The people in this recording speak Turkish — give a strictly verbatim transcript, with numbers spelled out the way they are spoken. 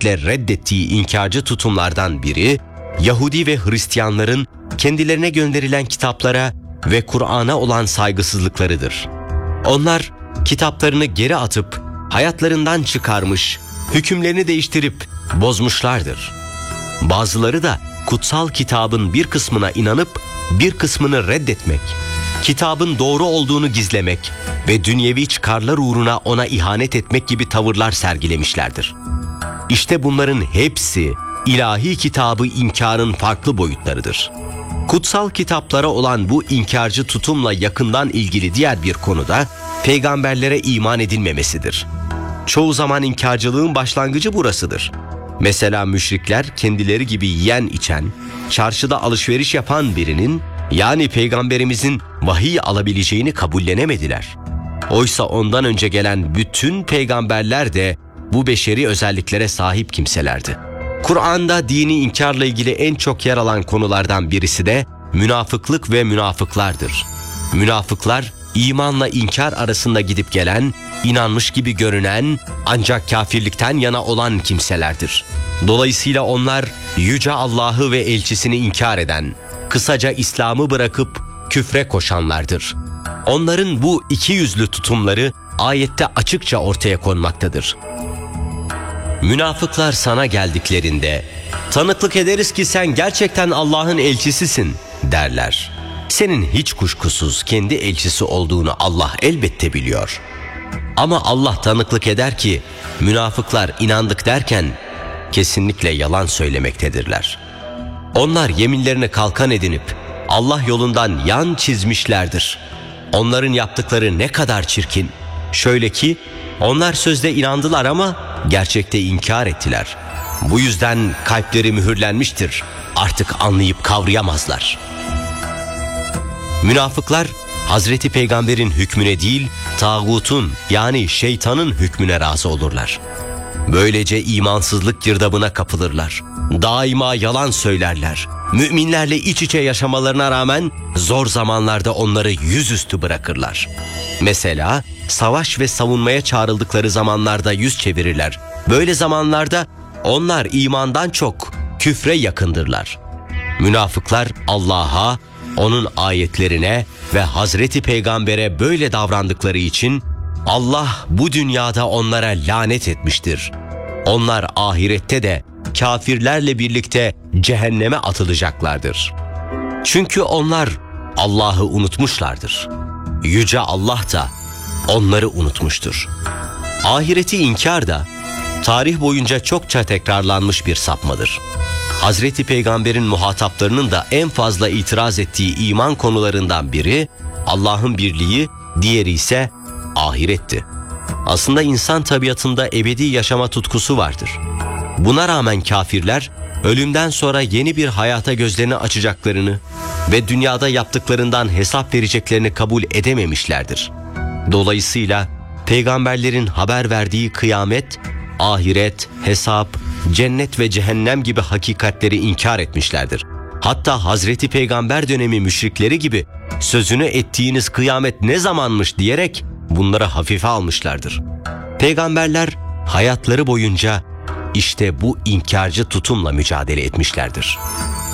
şiddetle reddettiği inkarcı tutumlardan biri, Yahudi ve Hristiyanların kendilerine gönderilen kitaplara ve Kur'an'a olan saygısızlıklarıdır. Onlar kitaplarını geri atıp hayatlarından çıkarmış, hükümlerini değiştirip bozmuşlardır. Bazıları da kutsal kitabın bir kısmına inanıp bir kısmını reddetmek, kitabın doğru olduğunu gizlemek ve dünyevi çıkarlar uğruna ona ihanet etmek gibi tavırlar sergilemişlerdir. İşte bunların hepsi ilahi kitabı inkarın farklı boyutlarıdır. Kutsal kitaplara olan bu inkarcı tutumla yakından ilgili diğer bir konu da peygamberlere iman edilmemesidir. Çoğu zaman inkarcılığın başlangıcı burasıdır. Mesela müşrikler kendileri gibi yiyen içen, çarşıda alışveriş yapan birinin, yani peygamberimizin vahiy alabileceğini kabullenemediler. Oysa ondan önce gelen bütün peygamberler de bu beşeri özelliklere sahip kimselerdi. Kur'an'da dini inkarla ilgili en çok yer alan konulardan birisi de münafıklık ve münafıklardır. Münafıklar, imanla inkar arasında gidip gelen, inanmış gibi görünen ancak kafirlikten yana olan kimselerdir. Dolayısıyla onlar Yüce Allah'ı ve elçisini inkar eden, kısaca İslam'ı bırakıp küfre koşanlardır. Onların bu iki yüzlü tutumları ayette açıkça ortaya konmaktadır. Münafıklar sana geldiklerinde, tanıklık ederiz ki sen gerçekten Allah'ın elçisisin derler. Senin hiç kuşkusuz kendi elçisi olduğunu Allah elbette biliyor. Ama Allah tanıklık eder ki münafıklar inandık derken kesinlikle yalan söylemektedirler. Onlar yeminlerini kalkan edinip Allah yolundan yan çizmişlerdir. Onların yaptıkları ne kadar çirkin. Şöyle ki onlar sözde inandılar ama gerçekte inkar ettiler. Bu yüzden kalpleri mühürlenmiştir. Artık anlayıp kavrayamazlar. Münafıklar Hazreti Peygamber'in hükmüne değil, tağutun yani şeytanın hükmüne razı olurlar. Böylece imansızlık girdabına kapılırlar. Daima yalan söylerler. Müminlerle iç içe yaşamalarına rağmen zor zamanlarda onları yüzüstü bırakırlar. Mesela savaş ve savunmaya çağrıldıkları zamanlarda yüz çevirirler. Böyle zamanlarda onlar imandan çok küfre yakındırlar. Münafıklar Allah'a, onun ayetlerine ve Hazreti Peygamber'e böyle davrandıkları için Allah bu dünyada onlara lanet etmiştir. Onlar ahirette de kafirlerle birlikte cehenneme atılacaklardır. Çünkü onlar Allah'ı unutmuşlardır. Yüce Allah da onları unutmuştur. Ahireti inkar da tarih boyunca çokça tekrarlanmış bir sapmadır. Hazreti Peygamber'in muhataplarının da en fazla itiraz ettiği iman konularından biri Allah'ın birliği, diğeri ise ahiretti. Aslında insan tabiatında ebedi yaşama tutkusu vardır. Buna rağmen kafirler ölümden sonra yeni bir hayata gözlerini açacaklarını ve dünyada yaptıklarından hesap vereceklerini kabul edememişlerdir. Dolayısıyla peygamberlerin haber verdiği kıyamet, ahiret, hesap, cennet ve cehennem gibi hakikatleri inkar etmişlerdir. Hatta Hazreti Peygamber dönemi müşrikleri gibi sözünü ettiğiniz kıyamet ne zamanmış diyerek bunları hafife almışlardır. Peygamberler hayatları boyunca işte bu inkarcı tutumla mücadele etmişlerdir.